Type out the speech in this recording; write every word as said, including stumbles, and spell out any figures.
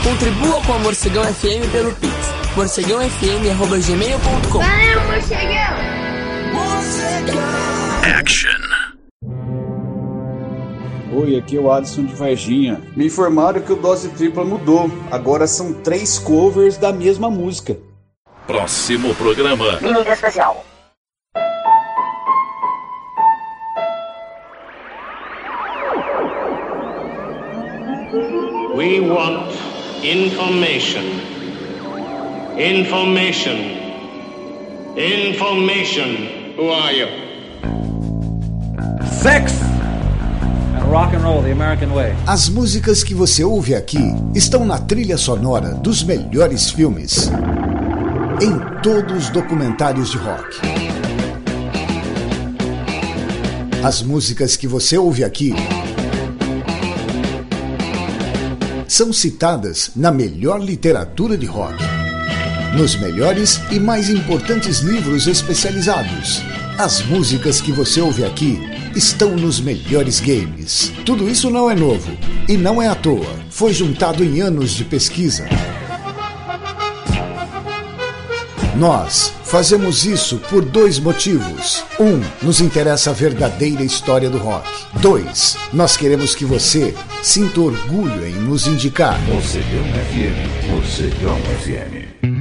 Contribua com a Morcegão F M pelo Pix, morcegão f m arroba gmail ponto com. Valeu, Morcegão! Morcegão! Action! Oi, aqui é o Alisson de Varginha. Me informaram que o Dose Tripla mudou. Agora são três covers da mesma música. Próximo programa. Mídia especial. We want information. Information. Information. Who are you? Sex and rock and roll, the American way. As músicas que você ouve aqui estão na trilha sonora dos melhores filmes, em todos os documentários de rock. As músicas que você ouve aqui são citadas na melhor literatura de rock, nos melhores e mais importantes livros especializados. As músicas que você ouve aqui estão nos melhores games. Tudo isso não é novo e não é à toa. Foi juntado em anos de pesquisa. Nós fazemos isso por dois motivos. Um, nos interessa a verdadeira história do rock. Dois, nós queremos que você sinta orgulho em nos indicar. Morcegão F M. Morcegão F M.